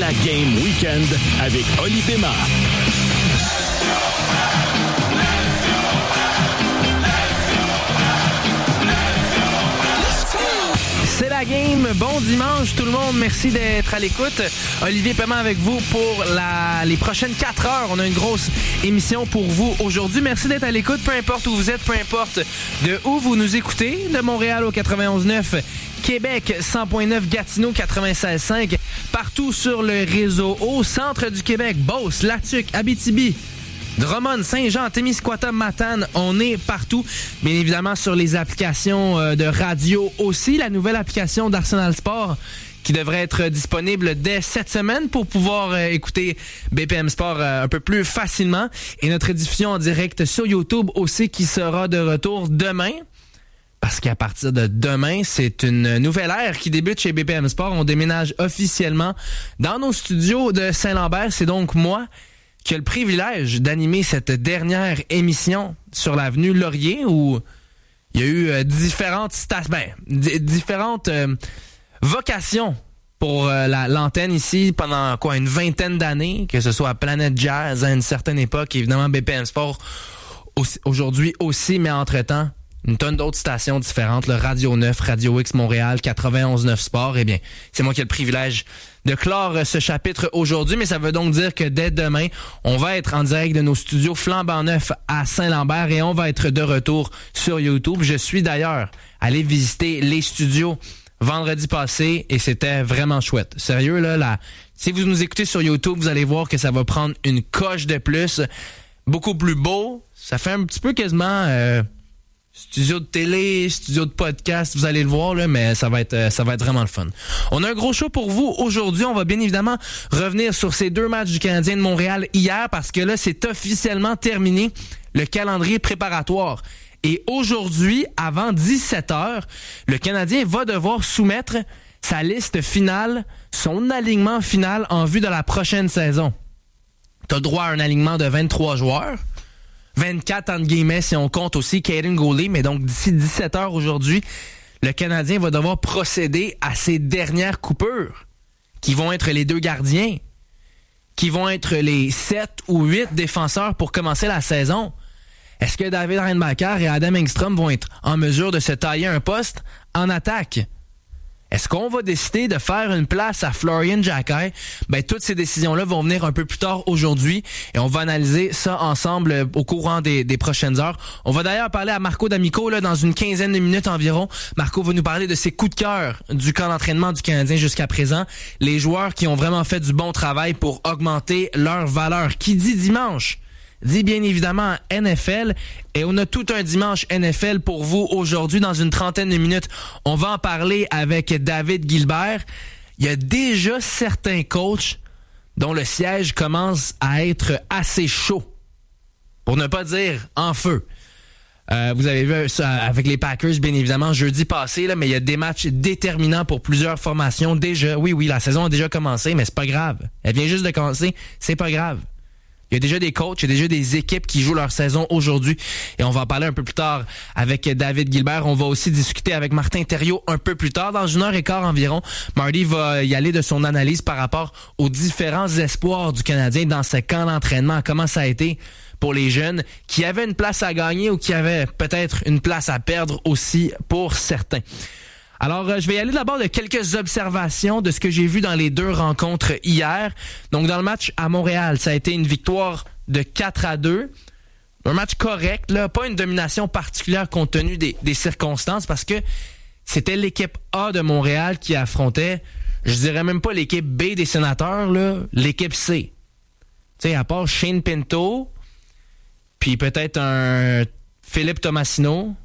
la Game Weekend avec Oli Pema. C'est la game. Bon dimanche tout le monde. Merci d'être à l'écoute. Olivier Paiement avec vous pour les prochaines 4 heures. On a une grosse émission pour vous aujourd'hui. Merci d'être à l'écoute. Peu importe où vous êtes, peu importe de où vous nous écoutez. De Montréal au 91.9, Québec 100.9, Gatineau 96.5. Partout sur le réseau. Au centre du Québec, Beauce, Latuc, Abitibi, Drummond, Saint-Jean, Témiscouata, Matane, on est partout. Bien évidemment sur les applications de radio aussi. La nouvelle application d'Arsenal Sport qui devrait être disponible dès cette semaine pour pouvoir écouter BPM Sport un peu plus facilement. Et notre diffusion en direct sur YouTube aussi qui sera de retour demain. Parce qu'à partir de demain, c'est une nouvelle ère qui débute chez BPM Sport. On déménage officiellement dans nos studios de Saint-Lambert. C'est donc moi qui a le privilège d'animer cette dernière émission sur l'avenue Laurier où il y a eu différentes vocations pour l'antenne ici pendant une vingtaine d'années, que ce soit à Planète Jazz à une certaine époque, évidemment BPM Sport aujourd'hui aussi, mais entre-temps, une tonne d'autres stations différentes, le Radio 9, Radio X Montréal, 91.9 Sport. Eh bien, c'est moi qui ai le privilège de clore ce chapitre aujourd'hui, mais ça veut donc dire que dès demain, on va être en direct de nos studios flambant neufs à Saint-Lambert et on va être de retour sur YouTube. Je suis d'ailleurs allé visiter les studios vendredi passé et c'était vraiment chouette. Sérieux, là, si vous nous écoutez sur YouTube, vous allez voir que ça va prendre une coche de plus. Beaucoup plus beau. Ça fait un petit peu quasiment studio de télé, studio de podcast, vous allez le voir là, mais ça va être vraiment le fun. On a un gros show pour vous aujourd'hui. On va bien évidemment revenir sur ces 2 matchs du Canadien de Montréal hier parce que là, c'est officiellement terminé le calendrier préparatoire. Et aujourd'hui, avant 17h, le Canadien va devoir soumettre sa liste finale, son alignement final en vue de la prochaine saison. T'as droit à un alignement de 23 joueurs. 24 entre guillemets si on compte aussi Caden Goulet, mais donc d'ici 17h aujourd'hui, le Canadien va devoir procéder à ses dernières coupures, qui vont être les 2 gardiens, qui vont être les 7 ou 8 défenseurs pour commencer la saison. Est-ce que David Reinbacher et Adam Engstrom vont être en mesure de se tailler un poste en attaque? Est-ce qu'on va décider de faire une place à Florian Jacquet? Toutes ces décisions-là vont venir un peu plus tard aujourd'hui et on va analyser ça ensemble au courant des prochaines heures. On va d'ailleurs parler à Marco D'Amico là, dans une quinzaine de minutes environ. Marco va nous parler de ses coups de cœur du camp d'entraînement du Canadien jusqu'à présent. Les joueurs qui ont vraiment fait du bon travail pour augmenter leur valeur. Qui dit dimanche dit bien évidemment NFL et on a tout un dimanche NFL pour vous aujourd'hui dans une trentaine de minutes. On va en parler avec David Gilbert. Il y a déjà certains coachs dont le siège commence à être assez chaud, pour ne pas dire en feu. Vous avez vu ça avec les Packers, bien évidemment, jeudi passé, là, mais il y a des matchs déterminants pour plusieurs formations déjà. Oui, la saison a déjà commencé, mais c'est pas grave. Elle vient juste de commencer, c'est pas grave. Il y a déjà des coachs, il y a déjà des équipes qui jouent leur saison aujourd'hui et on va en parler un peu plus tard avec David Gilbert. On va aussi discuter avec Martin Thériault un peu plus tard, dans 1h15 environ. Marty va y aller de son analyse par rapport aux différents espoirs du Canadien dans ce camp d'entraînement. Comment ça a été pour les jeunes qui avaient une place à gagner ou qui avaient peut-être une place à perdre aussi pour certains. Alors, je vais y aller d'abord de quelques observations de ce que j'ai vu dans les 2 rencontres hier. Donc, dans le match à Montréal, ça a été une victoire de 4-2. Un match correct, là, pas une domination particulière compte tenu des circonstances parce que c'était l'équipe A de Montréal qui affrontait, je dirais même pas l'équipe B des Sénateurs, là, l'équipe C. Tu sais, à part Shane Pinto, puis peut-être un Philippe Tomasino,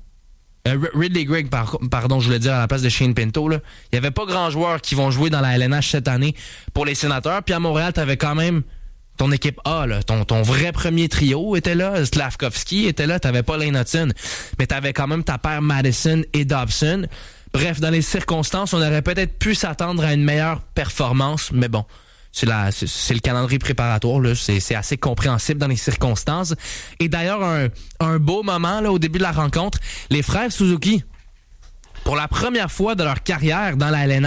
Ridley Gregg, pardon, je voulais dire à la place de Shane Pinto, là. Il n'y avait pas grand joueur qui vont jouer dans la LNH cette année pour les Sénateurs. Puis à Montréal, tu avais quand même ton équipe A, là, ton vrai premier trio était là. Slavkovski était là, tu n'avais pas Lane Hudson, mais tu avais quand même ta paire Madison et Dobson. Bref, dans les circonstances, on aurait peut-être pu s'attendre à une meilleure performance, mais bon, c'est le calendrier préparatoire, là. C'est assez compréhensible dans les circonstances. Et d'ailleurs, un beau moment là au début de la rencontre, les frères Suzuki, pour la première fois de leur carrière dans la LNH,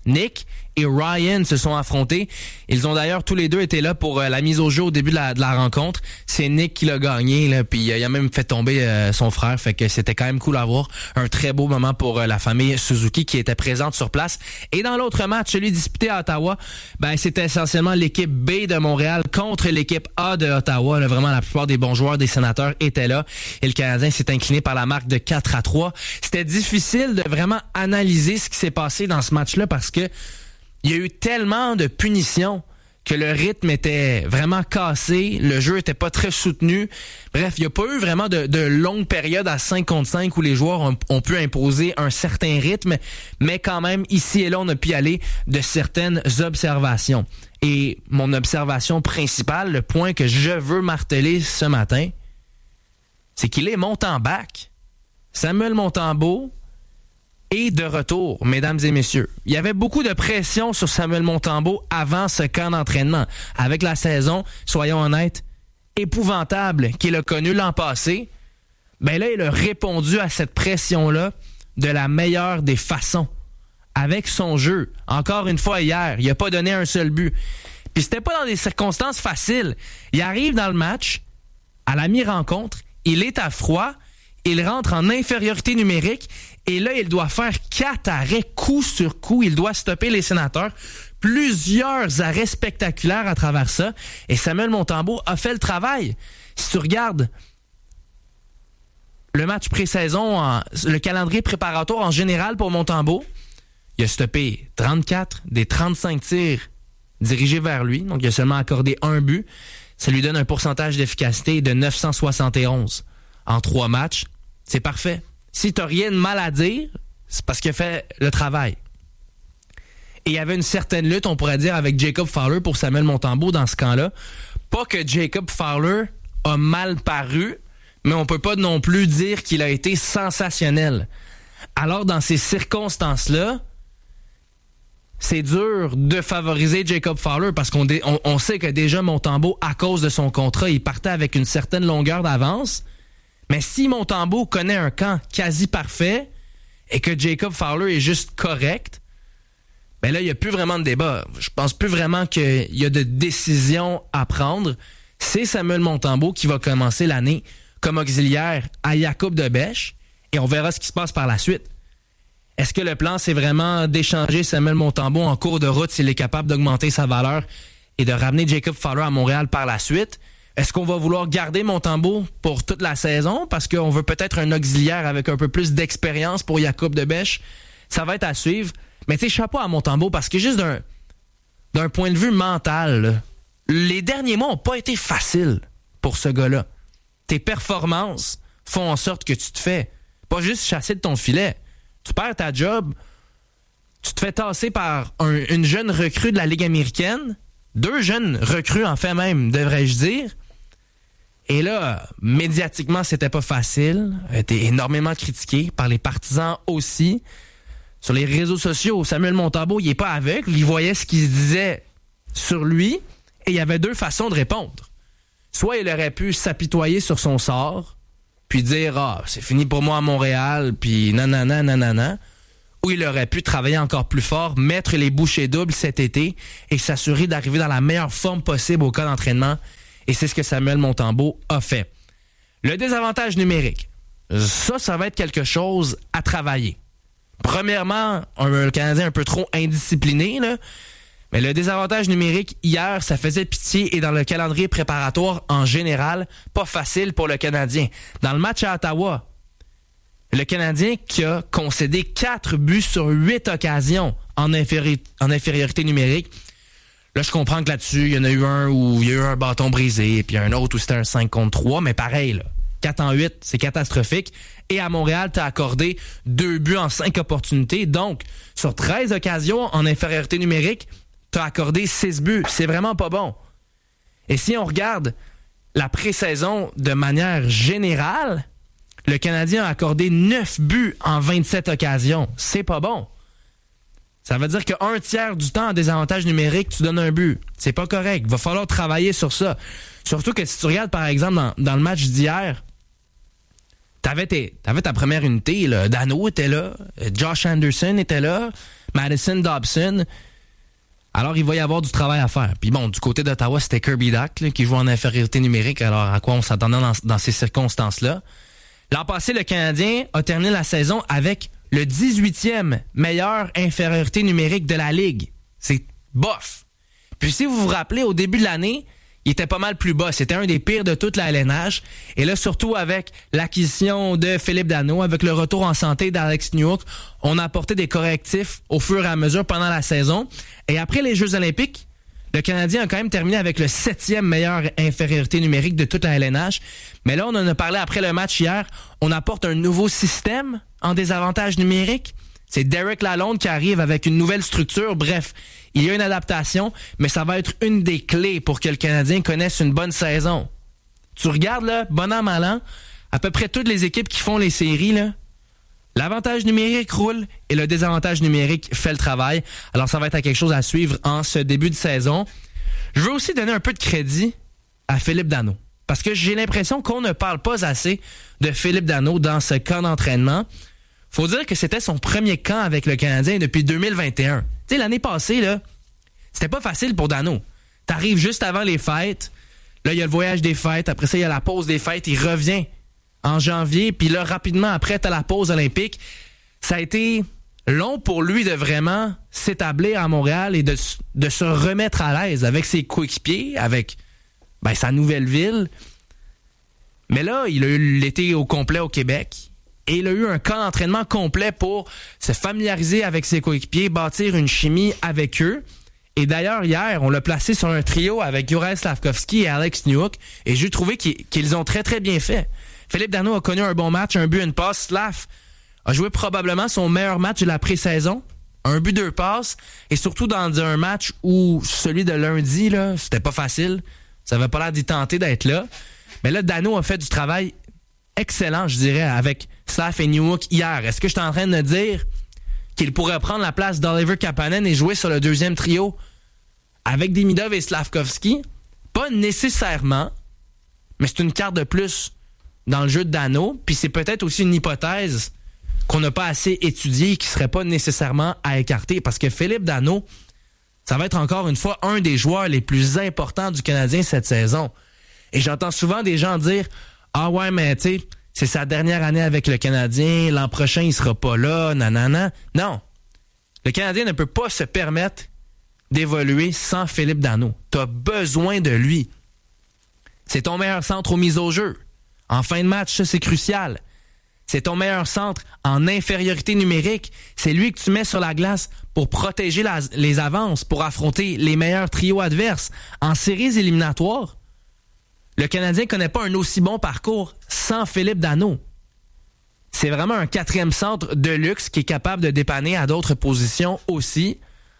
Nick et Ryan se sont affrontés. Ils ont d'ailleurs tous les deux été là pour la mise au jeu au début de la rencontre. C'est Nick qui l'a gagné, là, puis il a même fait tomber son frère, fait que c'était quand même cool à voir. Un très beau moment pour la famille Suzuki qui était présente sur place. Et dans l'autre match, celui disputé à Ottawa, c'était essentiellement l'équipe B de Montréal contre l'équipe A de Ottawa. Là, vraiment, la plupart des bons joueurs des Sénateurs étaient là et le Canadien s'est incliné par la marque de 4-3. C'était difficile de vraiment analyser ce qui s'est passé dans ce match-là parce que il y a eu tellement de punitions que le rythme était vraiment cassé, le jeu était pas très soutenu. Bref, il n'y a pas eu vraiment de longues périodes à 5 contre 5 où les joueurs ont pu imposer un certain rythme, mais quand même, ici et là, on a pu aller de certaines observations. Et mon observation principale, le point que je veux marteler ce matin, c'est qu'il est Montembac. Samuel Montembeault est de retour, mesdames et messieurs. Il y avait beaucoup de pression sur Samuel Montembeault avant ce camp d'entraînement. Avec la saison, soyons honnêtes, épouvantable qu'il a connue l'an passé, là, il a répondu à cette pression-là de la meilleure des façons. Avec son jeu. Encore une fois, hier, il n'a pas donné un seul but. Puis c'était pas dans des circonstances faciles. Il arrive dans le match, à la mi-rencontre, il est à froid, il rentre en infériorité numérique et là, il doit faire 4 arrêts coup sur coup. Il doit stopper les Sénateurs. Plusieurs arrêts spectaculaires à travers ça. Et Samuel Montembeault a fait le travail. Si tu regardes le match pré-saison, le calendrier préparatoire en général pour Montembeault, il a stoppé 34 des 35 tirs dirigés vers lui. Donc, il a seulement accordé un but. Ça lui donne un pourcentage d'efficacité de 971 en 3 matchs. C'est parfait. Si t'as rien de mal à dire, c'est parce qu'il a fait le travail. Et il y avait une certaine lutte, on pourrait dire, avec Jacob Fowler pour Samuel Montembeault dans ce camp-là. Pas que Jacob Fowler a mal paru, mais on peut pas non plus dire qu'il a été sensationnel. Alors, dans ces circonstances-là, c'est dur de favoriser Jacob Fowler parce qu'on sait que déjà Montembeault, à cause de son contrat, il partait avec une certaine longueur d'avance. Mais si Montembeault connaît un camp quasi parfait et que Jacob Fowler est juste correct, là, il n'y a plus vraiment de débat. Je pense plus vraiment qu'il y a de décision à prendre. C'est Samuel Montembeault qui va commencer l'année comme auxiliaire à Jakub de Bèche et on verra ce qui se passe par la suite. Est-ce que le plan, c'est vraiment d'échanger Samuel Montembeault en cours de route s'il est capable d'augmenter sa valeur et de ramener Jacob Fowler à Montréal par la suite? Est-ce qu'on va vouloir garder Montembeault pour toute la saison parce qu'on veut peut-être un auxiliaire avec un peu plus d'expérience pour Jakub de Bèche? Ça va être à suivre. Mais tu sais, chapeau à Montembeault parce que juste d'un point de vue mental, là, les derniers mois n'ont pas été faciles pour ce gars-là. Tes performances font en sorte que tu te fais pas juste chasser de ton filet. Tu perds ta job, tu te fais tasser par une jeune recrue de la Ligue américaine, 2 jeunes recrues en fait même, devrais-je dire. Et là, médiatiquement, c'était pas facile. A été énormément critiqué par les partisans aussi. Sur les réseaux sociaux, Samuel Montembeault, il est pas aveugle. Il voyait ce qui se disait sur lui et il y avait 2 façons de répondre. Soit il aurait pu s'apitoyer sur son sort, puis dire « Ah, c'est fini pour moi à Montréal, puis nanana. » Ou il aurait pu travailler encore plus fort, mettre les bouchées doubles cet été et s'assurer d'arriver dans la meilleure forme possible au camp d'entraînement. Et c'est ce que Samuel Montembeault a fait. Le désavantage numérique, ça va être quelque chose à travailler. Premièrement, le Canadien un peu trop indiscipliné, là. Mais le désavantage numérique, hier, ça faisait pitié et dans le calendrier préparatoire, en général, pas facile pour le Canadien. Dans le match à Ottawa, le Canadien qui a concédé 4 buts sur 8 occasions en infériorité numérique. Là, je comprends que là-dessus, il y en a eu un où il y a eu un bâton brisé, puis un autre où c'était un 5 contre 3, mais pareil, là, 4 en 8, c'est catastrophique. Et à Montréal, tu as accordé 2 buts en 5 opportunités. Donc, sur 13 occasions en infériorité numérique, tu as accordé 6 buts. C'est vraiment pas bon. Et si on regarde la pré-saison de manière générale, le Canadien a accordé 9 buts en 27 occasions. C'est pas bon. Ça veut dire qu'un tiers du temps en désavantage numérique, tu donnes un but. C'est pas correct. Il va falloir travailler sur ça. Surtout que si tu regardes, par exemple, dans le match d'hier, t'avais ta première unité, là. Dano était là, Josh Anderson était là, Madison, Dobson. Alors, il va y avoir du travail à faire. Puis bon, du côté d'Ottawa, c'était Kirby Dach là, qui joue en infériorité numérique. Alors, à quoi on s'attendait dans ces circonstances-là? L'an passé, le Canadien a terminé la saison avec le 18e meilleure infériorité numérique de la Ligue. C'est bof. Puis si vous vous rappelez, au début de l'année, il était pas mal plus bas. C'était un des pires de toute la LNH. Et là, surtout avec l'acquisition de Philippe Danault, avec le retour en santé d'Alex Newhook, on a apporté des correctifs au fur et à mesure pendant la saison. Et après les Jeux olympiques, le Canadien a quand même terminé avec le 7e meilleure infériorité numérique de toute la LNH. Mais là, on en a parlé après le match hier. On apporte un nouveau système en désavantage numérique. C'est Derek Lalonde qui arrive avec une nouvelle structure. Bref, il y a une adaptation, mais ça va être une des clés pour que le Canadien connaisse une bonne saison. Tu regardes, là, bon an, mal an, à peu près toutes les équipes qui font les séries, là, l'avantage numérique roule et le désavantage numérique fait le travail. Alors, ça va être quelque chose à suivre en ce début de saison. Je veux aussi donner un peu de crédit à Philippe Danault, parce que j'ai l'impression qu'on ne parle pas assez de Philippe Danault dans ce camp d'entraînement. Faut dire que c'était son premier camp avec le Canadien depuis 2021. Tu sais, l'année passée, là, c'était pas facile pour Danault. T'arrives juste avant les fêtes. Là, il y a le voyage des fêtes. Après ça, il y a la pause des fêtes. Il revient en janvier. Puis là, rapidement après, t'as la pause olympique. Ça a été long pour lui de vraiment s'établir à Montréal et de se remettre à l'aise avec ses coéquipiers, avec sa nouvelle ville. Mais là, il a eu l'été au complet au Québec. Et il a eu un camp d'entraînement complet pour se familiariser avec ses coéquipiers, bâtir une chimie avec eux. Et d'ailleurs, hier, on l'a placé sur un trio avec Juraj Slafkovský et Alex Newhook. Et j'ai trouvé qu'ils ont très, très bien fait. Philippe Danault a connu un bon match, un but, une passe. Slav a joué probablement son meilleur match de la pré-saison. Un but, 2 passes. Et surtout dans un match où celui de lundi, là, c'était pas facile. Ça avait pas l'air d'y tenter d'être là. Mais là, Danault a fait du travail excellent, je dirais, avec Slav et Newhook hier. Est-ce que je suis en train de dire qu'il pourrait prendre la place d'Oliver Kapanen et jouer sur le deuxième trio avec Demidov et Slafkovský? Pas nécessairement, mais c'est une carte de plus dans le jeu de Danault. Puis c'est peut-être aussi une hypothèse qu'on n'a pas assez étudiée et qui serait pas nécessairement à écarter, parce que Philippe Danault, ça va être encore une fois un des joueurs les plus importants du Canadien cette saison. Et j'entends souvent des gens dire « Ah ouais, mais tu sais, c'est sa dernière année avec le Canadien, l'an prochain, il sera pas là, nanana. » Non. Le Canadien ne peut pas se permettre d'évoluer sans Philippe Danault. T'as besoin de lui. C'est ton meilleur centre aux mises au jeu. En fin de match, ça, c'est crucial. C'est ton meilleur centre en infériorité numérique. C'est lui que tu mets sur la glace pour protéger les avances, pour affronter les meilleurs trios adverses. En séries éliminatoires, le Canadien ne connaît pas un aussi bon parcours sans Philippe Danault. C'est vraiment un 4e centre de luxe qui est capable de dépanner à d'autres positions aussi.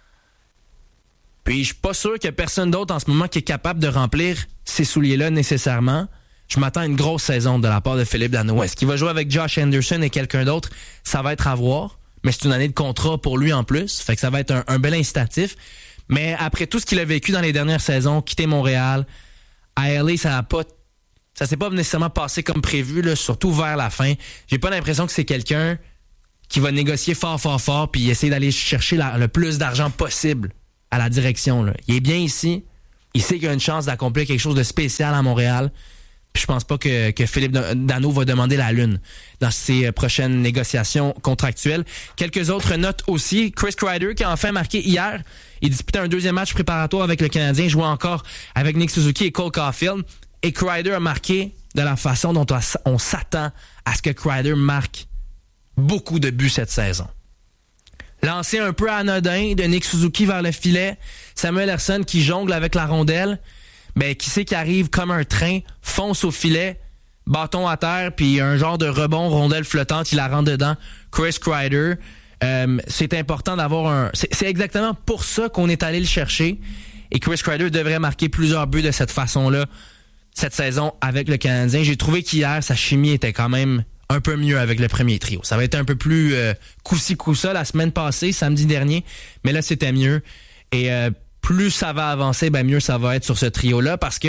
Puis je suis pas sûr qu'il y a personne d'autre en ce moment qui est capable de remplir ces souliers-là nécessairement. Je m'attends à une grosse saison de la part de Philippe Danault. Est-ce qu'il va jouer avec Josh Anderson et quelqu'un d'autre? Ça va être à voir. Mais c'est une année de contrat pour lui en plus. Fait que ça va être un bel incitatif. Mais après tout ce qu'il a vécu dans les dernières saisons, quitter Montréal, à LA, ça s'est pas nécessairement passé comme prévu, là, surtout vers la fin. J'ai pas l'impression que c'est quelqu'un qui va négocier fort, puis essayer d'aller chercher le plus d'argent possible à la direction. Là. Il est bien ici. Il sait qu'il a une chance d'accomplir quelque chose de spécial à Montréal. Puis je pense pas que Philippe Danault va demander la lune dans ses prochaines négociations contractuelles. Quelques autres notes aussi. Chris Kreider qui a enfin marqué hier. Il disputait un 2e match préparatoire avec le Canadien. Il jouait encore avec Nick Suzuki et Cole Caulfield. Et Kreider a marqué de la façon dont on s'attend à ce que Kreider marque beaucoup de buts cette saison. Lancé un peu anodin de Nick Suzuki vers le filet. Samuel Ersson qui jongle avec la rondelle. Ben, qui sait qui arrive comme un train, fonce au filet, bâton à terre, puis un genre de rebond, rondelle flottante, il la rentre dedans. Chris Kreider. C'est important d'avoir c'est exactement pour ça qu'on est allé le chercher. Et Chris Kreider devrait marquer plusieurs buts de cette façon-là cette saison avec le Canadien. J'ai trouvé qu'hier, sa chimie était quand même un peu mieux avec le premier trio. Ça va être un peu plus coup-ci, coup-ça la semaine passée, samedi dernier, mais là, c'était mieux. Et plus ça va avancer, ben mieux ça va être sur ce trio-là, parce que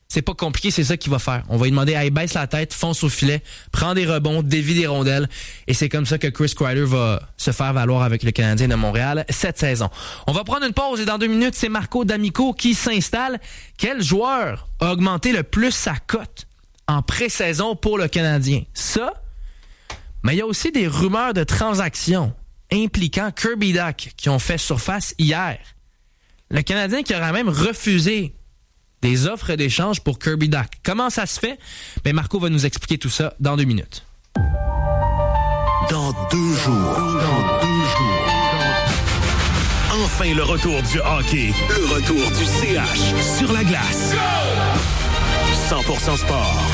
c'est pas compliqué, c'est ça qu'il va faire. On va lui demander, hey, baisse la tête, fonce au filet, prends des rebonds, dévie des rondelles. Et c'est comme ça que Chris Kreider va se faire valoir avec le Canadien de Montréal cette saison. On va prendre une pause et dans 2 minutes, c'est Marco D'Amico qui s'installe. Quel joueur a augmenté le plus sa cote en pré-saison pour le Canadien? Ça, mais il y a aussi des rumeurs de transactions impliquant Kirby Dach qui ont fait surface hier. Le Canadien qui aurait même refusé des offres d'échange pour Kirby Dach. Comment ça se fait? Ben Marco va nous expliquer tout ça dans 2 minutes. Dans 2 jours. Enfin le retour du hockey. Le retour du CH sur la glace. 100% sport.